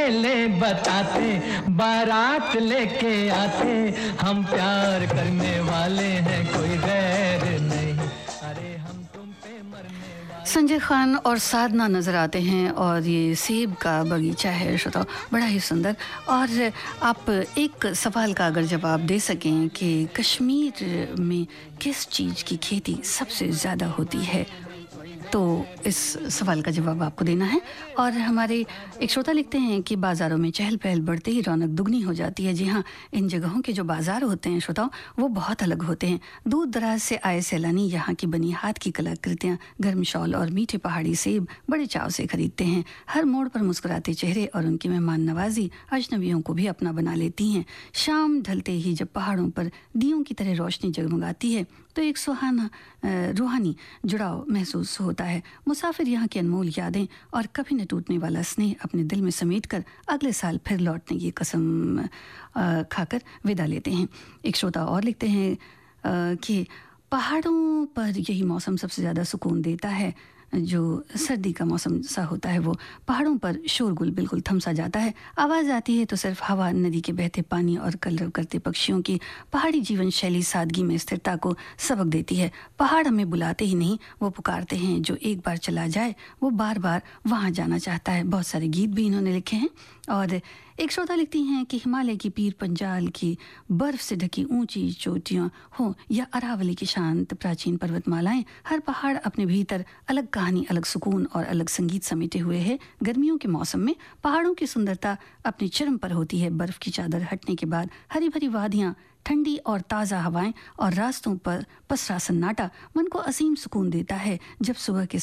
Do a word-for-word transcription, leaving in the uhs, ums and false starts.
ले बताते, बारात लेके आते, हम प्यार करने वाले हैं, कोई गैर नहीं। अरे हम तुम पे मरने वाले। संजय खान और साधना नज़र आते हैं और ये सेब का बगीचा है श्रोताओ, बड़ा ही सुंदर। और आप एक सवाल का अगर जवाब दे सकें कि कश्मीर में किस चीज़ की खेती सबसे ज़्यादा होती है, तो इस सवाल का जवाब आपको देना है। और हमारे एक श्रोता लिखते हैं कि बाज़ारों में चहल पहल बढ़ते ही रौनक दुगनी हो जाती है। जी हाँ, इन जगहों के जो बाज़ार होते हैं श्रोताओं, वो बहुत अलग होते हैं। दूर दराज से आए सैलानी यहाँ की बनी हाथ की कलाकृतियाँ, गर्म शॉल और मीठे पहाड़ी सेब बड़े चाव से खरीदते हैं। हर मोड़ पर मुस्कुराते चेहरे और उनकी मेहमान नवाजी अजनबियों को भी अपना बना लेती हैं। शाम ढलते ही जब पहाड़ों पर दियों की तरह रोशनी जगमगाती है तो एक सुहाना रूहानी जुड़ाव महसूस होता है। मुसाफिर यहाँ की अनमोल यादें और कभी न टूटने वाला स्नेह अपने दिल में समेटकर अगले साल फिर लौटने की कसम खाकर विदा लेते हैं। एक श्रोता और लिखते हैं कि पहाड़ों पर यही मौसम सबसे ज़्यादा सुकून देता है। जो सर्दी का मौसम सा होता है, वो पहाड़ों पर शोरगुल बिल्कुल थम सा जाता है। आवाज़ आती है तो सिर्फ हवा, नदी के बहते पानी और कलरव करते पक्षियों की पहाड़ी जीवन शैली सादगी में स्थिरता को सबक देती है। पहाड़ हमें बुलाते ही नहीं, वो पुकारते हैं। जो एक बार चला जाए वो बार बार वहाँ जाना चाहता है। बहुत सारे गीत भी इन्होंने लिखे हैं। और एक श्रोता लिखती हैं कि हिमालय की पीर पंजाल की बर्फ से ढकी ऊंची चोटियां हो या अरावली की शांत प्राचीन पर्वतमालाएं, हर पहाड़ अपने भीतर अलग कहानी, अलग सुकून और अलग संगीत समेटे हुए है। गर्मियों के मौसम में पहाड़ों की सुंदरता अपनी चरम पर होती है। बर्फ की चादर हटने के बाद हरी भरी वादियां, ठंडी और ताज़ा हवाएं और रास्तों पर पसरा सन्नाटा मन को असीम सुकून देता है। जब सुबह के